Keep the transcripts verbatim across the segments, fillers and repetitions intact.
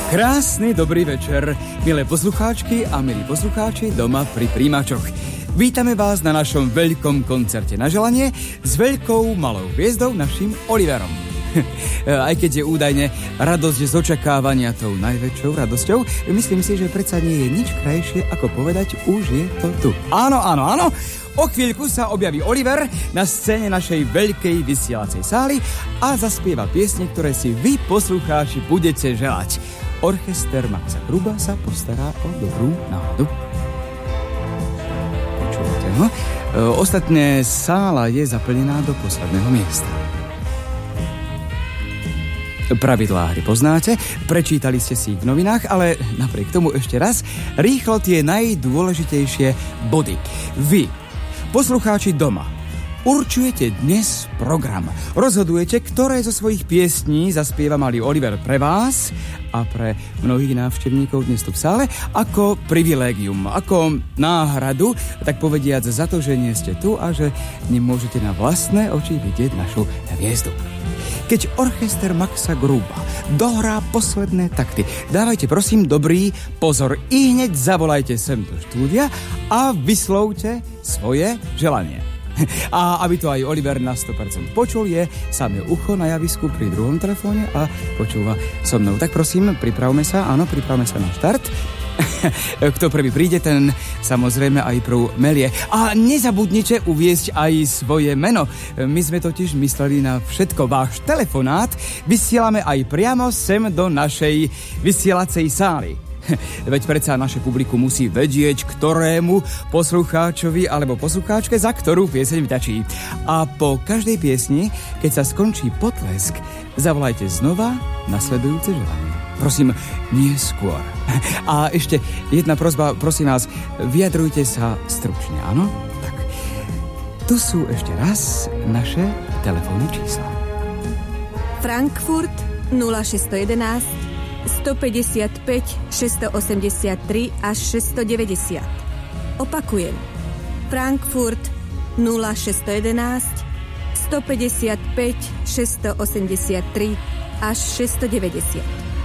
Krásny dobrý večer, milé poslucháčky a milí poslucháči doma pri príjimačoch. Vítame vás na našom veľkom koncerte na želanie s veľkou malou hviezdou, našim Oliverom. Aj keď je údajne radosť z očakávania tou najväčšou radosťou, myslím si, že predsa nie je nič krajšie ako povedať, už je to tu. Áno, áno, áno. O chvíľku sa objaví Oliver na scéne našej veľkej vysielacej sály a zaspieva piesne, ktoré si vy, poslucháči, budete želať. Orchester Maxa Gruba sa postará o dobrú náladu. Počúvate, no? E, ostatne sála je zaplnená do posledného miesta. Pravidlá hry poznáte, prečítali ste si ich v novinách, ale napriek tomu ešte raz rýchlo tie najdôležitejšie body. Vy, poslucháči doma, určujete dnes program. Rozhodujete, ktoré zo svojich piesní zaspieva malý Oliver pre vás a pre mnohých návštevníkov dnes tu v sále ako privilégium, ako náhradu, tak povediac za to, že nie ste tu a že nemôžete na vlastné oči vidieť našu hviezdu. Keď orchester Maxa Gruba dohrá posledné takty, dávajte prosím dobrý pozor. I hneď zavolajte sem do štúdia a vyslovte svoje želanie. A aby to aj Oliver na sto percent počul, je samé ucho na javisku pri druhom telefóne a počúva so mnou. Tak prosím, pripravme sa, áno, pripravme sa na štart. Kto prvý príde, ten samozrejme aj prv melie. A nezabudnite uviesť aj svoje meno. My sme totiž mysleli na všetko. Váš telefonát vysielame aj priamo sem do našej vysielacej sály. Veď predsa naše publikum musí vedieť, ktorému poslucháčovi alebo poslucháčke za ktorú pieseň vďačí. A po každej piesni, keď sa skončí potlesk, zavolajte znova nasledujúce želanie. Prosím, nie skôr. A ešte jedna prosba, prosím vás, vyjadrujte sa stručne, áno? Tak, tu sú ešte raz naše telefónne čísla. Frankfurt nula šesť jedna jedna sto päťdesiatpäť šesťstoosemdesiattri až šesťstodeväťdesiat. Opakujem. Frankfurt nula šesť jedna jedna sto päťdesiatpäť šesťstoosemdesiattri až šesťstodeväťdesiat.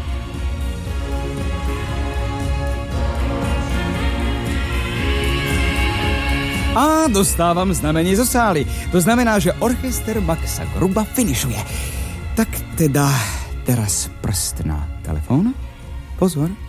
A dostávam znamenie zo sály. To znamená, že orchester Maxa Gruba finišuje. Tak teda teraz prst na telefón. Pozor.